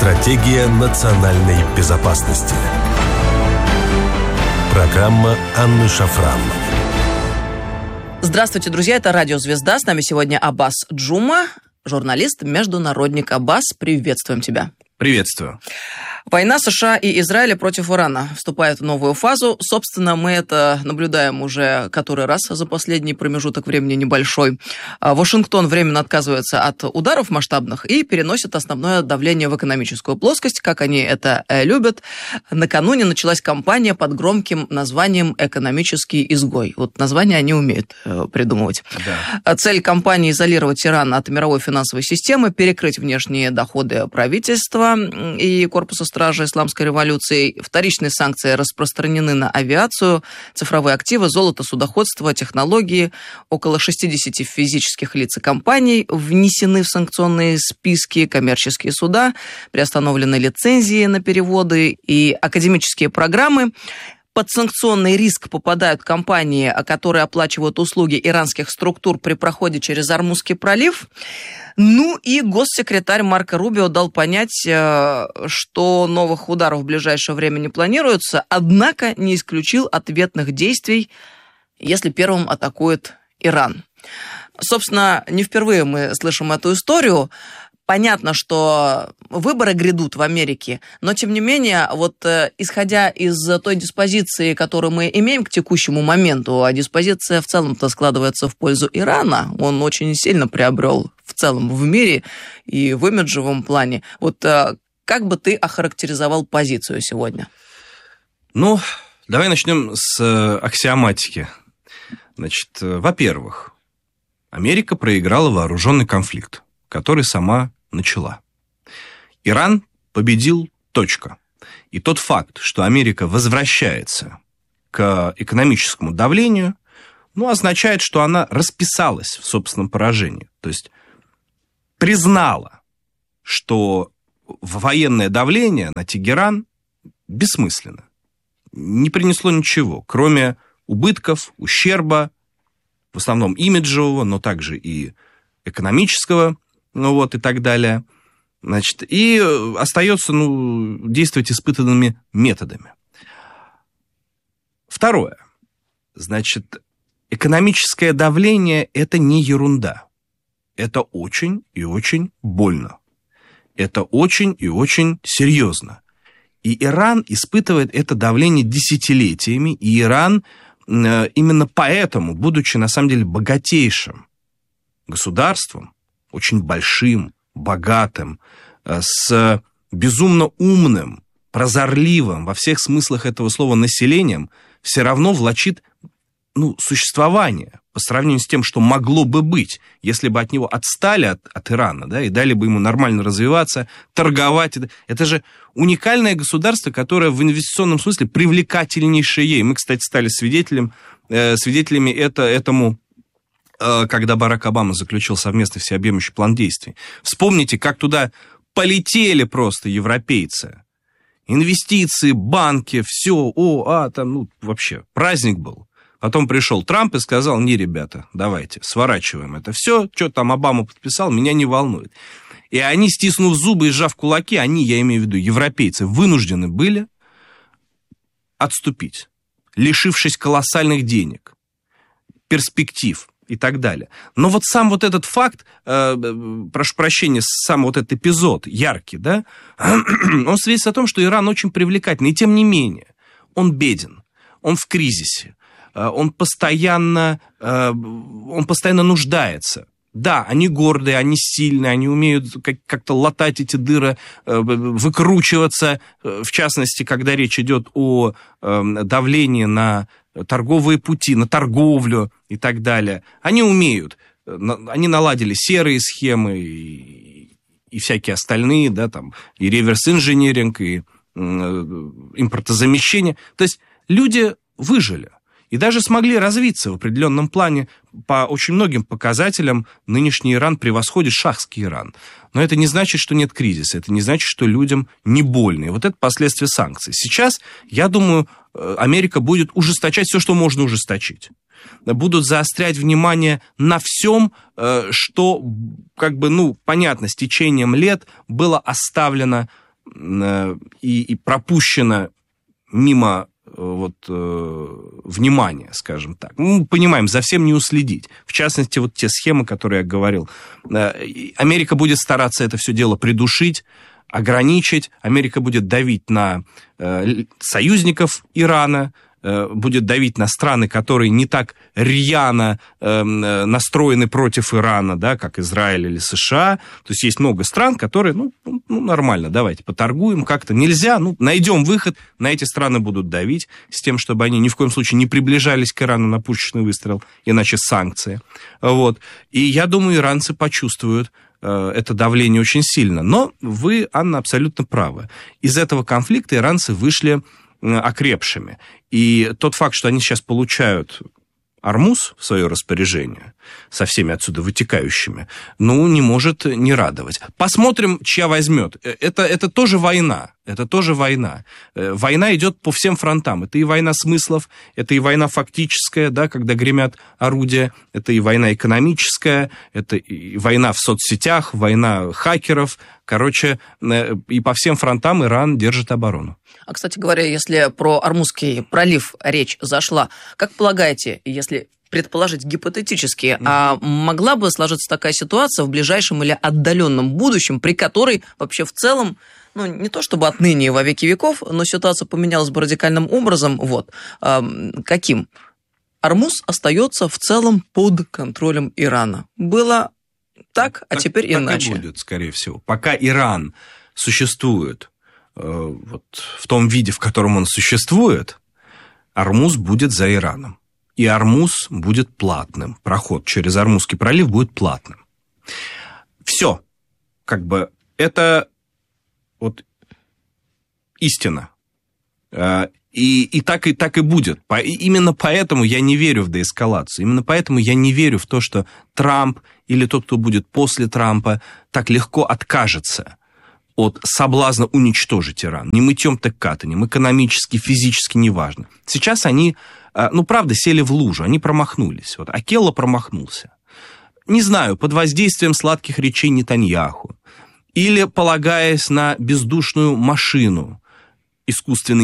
Стратегия национальной безопасности. Программа Анны Шафран. Здравствуйте, друзья, это Радио Звезда. С нами сегодня Аббас Джума, журналист, международник. Аббас, приветствуем тебя. Приветствую. Война США и Израиля против Ирана вступает в новую фазу. Собственно, мы это наблюдаем уже который раз за последний промежуток времени небольшой. Вашингтон временно отказывается от ударов масштабных и переносит основное давление в экономическую плоскость, как они это любят. Накануне началась кампания под громким названием «Экономический изгой». Вот название они умеют придумывать. Да. Цель кампании – изолировать Иран от мировой финансовой системы, перекрыть внешние доходы правительства и корпуса стражи исламской революции. Вторичные санкции распространены на авиацию, цифровые активы, золото, судоходство, технологии. Около 60 физических лиц и компаний внесены в санкционные списки, коммерческие суда, приостановлены лицензии на переводы и академические программы. Под санкционный риск попадают компании, которые оплачивают услуги иранских структур при проходе через Ормузский пролив. Ну и госсекретарь Марко Рубио дал понять, что новых ударов в ближайшее время не планируется, однако не исключил ответных действий, если первым атакует Иран. Собственно, не впервые мы слышим эту историю. Понятно, что выборы грядут в Америке, но, тем не менее, вот исходя из той диспозиции, которую мы имеем к текущему моменту, а диспозиция в целом-то складывается в пользу Ирана, он очень сильно приобрел в целом в мире и в имиджевом плане. Вот как бы ты охарактеризовал позицию сегодня? Ну, давай начнем с аксиоматики. Значит, во-первых, Америка проиграла вооруженный конфликт, который сама начала. Иран победил, точка. И тот факт, что Америка возвращается к экономическому давлению, означает, что она расписалась в собственном поражении. То есть признала, что военное давление на Тегеран бессмысленно. Не принесло ничего, кроме убытков, ущерба, в основном имиджевого, но также и экономического, и так далее. Значит, и остается, действовать испытанными методами. Второе. Значит, экономическое давление – это не ерунда. Это очень и очень больно. Это очень и очень серьезно. И Иран испытывает это давление десятилетиями, и Иран именно поэтому, будучи на самом деле богатейшим государством, очень большим, богатым, с безумно умным, прозорливым во всех смыслах этого слова населением, все равно влачит существование по сравнению с тем, что могло бы быть, если бы от него отстали от Ирана, да, и дали бы ему нормально развиваться, торговать. Это же уникальное государство, которое в инвестиционном смысле привлекательнейшее. И мы, кстати, стали свидетелями этому, когда Барак Обама заключил совместный всеобъемлющий план действий. Вспомните, как туда полетели просто европейцы. Инвестиции, банки, все, вообще, праздник был. Потом пришел Трамп и сказал: не, ребята, давайте, сворачиваем это все, что там Обама подписал, меня не волнует. И они, стиснув зубы и сжав кулаки, я имею в виду европейцы, вынуждены были отступить, лишившись колоссальных денег, перспектив и так далее. Но вот сам вот этот факт, прошу прощения, сам вот этот эпизод яркий, да, он свидетельствует о том, что Иран очень привлекательный, и тем не менее, он беден, он в кризисе, он постоянно нуждается. Да, они гордые, они сильные, они умеют как-то латать эти дыры, выкручиваться, в частности, когда речь идет о давлении на торговые пути, на торговлю и так далее. Они умеют, они наладили серые схемы и всякие остальные, да, там, и реверс-инжиниринг, и импортозамещение. То есть люди выжили. И даже смогли развиться в определенном плане. По очень многим показателям нынешний Иран превосходит шахский Иран. Но это не значит, что нет кризиса, это не значит, что людям не больно. И вот это последствия санкций. Сейчас, я думаю, Америка будет ужесточать все, что можно ужесточить. Будут заострять внимание на всем, что, понятно, с течением лет было оставлено и пропущено мимо внимания, скажем так. Мы понимаем, за всем не уследить. В частности, вот те схемы, которые я говорил. Америка будет стараться это все дело придушить, ограничить. Америка будет давить на союзников Ирана, будет давить на страны, которые не так рьяно настроены против Ирана, да, как Израиль или США. То есть есть много стран, которые, нормально, давайте поторгуем как-то. Нельзя, найдем выход, на эти страны будут давить с тем, чтобы они ни в коем случае не приближались к Ирану на пушечный выстрел, иначе санкции. Вот. И я думаю, иранцы почувствуют это давление очень сильно. Но вы, Анна, абсолютно правы. Из этого конфликта иранцы вышли окрепшими. И тот факт, что они сейчас получают Ормуз в свое распоряжение, со всеми отсюда вытекающими, не может не радовать. Посмотрим, чья возьмет. Это тоже война. Это тоже война. Война идет по всем фронтам. Это и война смыслов, это и война фактическая, да, когда гремят орудия, это и война экономическая, это и война в соцсетях, война хакеров. Короче, и по всем фронтам Иран держит оборону. А, кстати говоря, если про Ормузский пролив речь зашла, как полагаете, если предположить гипотетически, могла бы сложиться такая ситуация в ближайшем или отдаленном будущем, при которой вообще в целом, не то чтобы отныне и во веки веков, но ситуация поменялась бы радикальным образом. Каким? Ормуз остается в целом под контролем Ирана. Было так, а теперь иначе. Так и будет, скорее всего. Пока Иран существует в том виде, в котором он существует, Ормуз будет за Ираном. И Ормуз будет платным. Проход через Ормузский пролив будет платным. Все. Это истина. И так и будет. Именно поэтому я не верю в деэскалацию. Именно поэтому я не верю в то, что Трамп или тот, кто будет после Трампа, так легко откажется от соблазна уничтожить Иран. Ни мытьем, так катанем, экономически, физически, неважно. Сейчас они, правда, сели в лужу, они промахнулись. Акелло промахнулся. Не знаю, под воздействием сладких речей Нетаньяху или полагаясь на бездушную машину искусственной